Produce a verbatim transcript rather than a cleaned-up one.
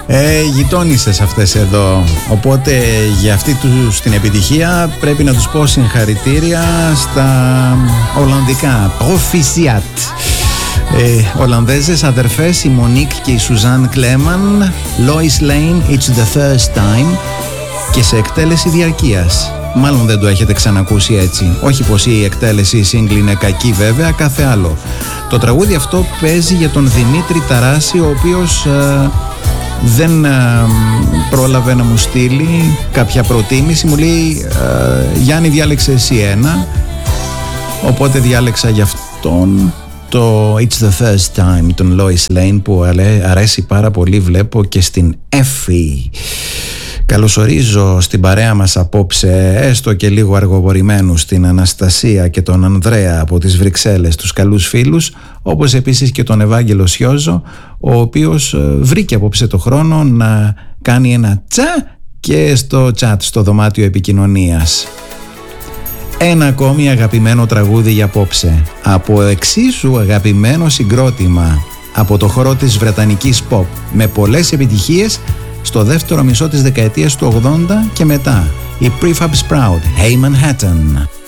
Ε, γειτόνισσες αυτές εδώ. Οπότε για αυτή τους την επιτυχία πρέπει να τους πω συγχαρητήρια στα Ολλανδικά. Proficiat. Ε, Ολλανδέζες αδερφές, η Μονίκ και η Σουζάν Κλέμαν. Lois Lane, It's the first time. Και σε εκτέλεση διαρκείας. Μάλλον δεν το έχετε ξανακούσει έτσι. Όχι πως η εκτέλεση single είναι κακή βέβαια, κάθε άλλο. Το τραγούδι αυτό παίζει για τον Δημήτρη Ταράση, ο οποίος ε, δεν ε, πρόλαβε να μου στείλει κάποια προτίμηση. Μου λέει ε, Γιάννη, διάλεξε εσύ ένα. Οπότε διάλεξα για αυτόν το It's the first time, τον Lois Lane, που αρέσει πάρα πολύ, βλέπω και στην Εφη. Καλωσορίζω στην παρέα μας απόψε, έστω και λίγο αργοπορημένους, την Αναστασία και τον Ανδρέα από τις Βρυξέλλες, τους καλούς φίλους, όπως επίσης και τον Ευάγγελο Σιώζο, ο οποίος βρήκε απόψε το χρόνο να κάνει ένα τσα και στο chat, στο δωμάτιο επικοινωνίας. Ένα ακόμη αγαπημένο τραγούδι για απόψε, από εξίσου αγαπημένο συγκρότημα, από το χώρο της βρετανικής pop, με πολλές επιτυχίες στο δεύτερο μισό της δεκαετίας του ογδόντα και μετά, η Prefab Sprout, Hey Manhattan.